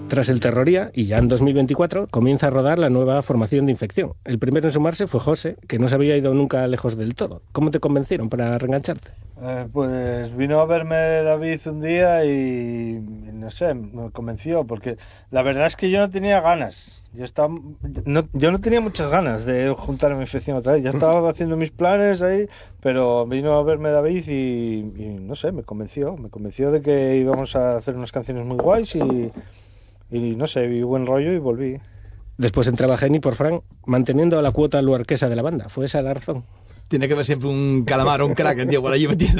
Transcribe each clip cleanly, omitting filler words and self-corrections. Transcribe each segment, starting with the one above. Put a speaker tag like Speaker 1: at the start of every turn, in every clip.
Speaker 1: Tras el Terroría, y ya en 2024, comienza a rodar la nueva formación de Infección. El primero en sumarse fue José, que no se había ido nunca lejos del todo. ¿Cómo te convencieron para reengancharte?
Speaker 2: Pues vino a verme David un día y no sé, me convenció, porque la verdad es que yo no tenía ganas. Yo no tenía muchas ganas de juntarme a Infección otra vez. Ya estaba haciendo mis planes ahí, pero vino a verme David y no sé, me convenció de que íbamos a hacer unas canciones muy guays y no sé, vi buen rollo y volví.
Speaker 1: Después entraba Geni por Fran, manteniendo la cuota luarquesa de la banda. ¿Fue esa la razón?
Speaker 3: Tiene que haber siempre un calamar o un crack, tío, por allí metido.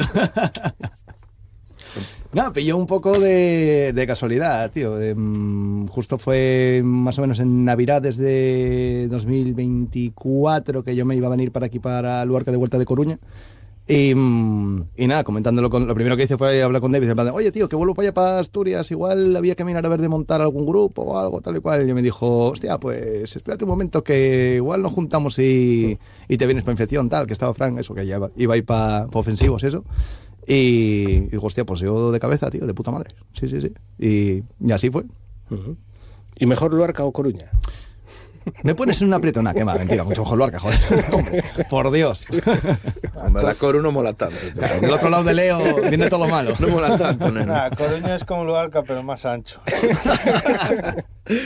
Speaker 3: No, pilló un poco de casualidad, tío. Justo fue más o menos en Navidades de 2024 que yo me iba a venir para aquí, para Luarca, de vuelta de Coruña. Y nada, comentándolo, lo primero que hice fue hablar con David, en plan de, oye, tío, que vuelvo para allá, para Asturias, igual había que mirar a ver de montar algún grupo o algo, tal y cual. Y me dijo, hostia, pues espérate un momento, que igual nos juntamos y te vienes para Infección, tal, que estaba Frank, eso, que ya iba a ir para ofensivos, eso. Y digo, hostia, pues yo de cabeza, tío, de puta madre. Sí. Y así fue.
Speaker 1: Uh-huh. ¿Y mejor Luarca o Coruña?
Speaker 3: Me pones en una apretona, qué mal, mentira, mucho mejor Luarca, joder. Hombre, por Dios.
Speaker 4: Hombre, la Coru no mola tanto.
Speaker 3: Claro, del otro lado de Leo viene todo lo malo.
Speaker 4: No mola tanto, nena.
Speaker 2: Coruña es como Luarca, pero más ancho.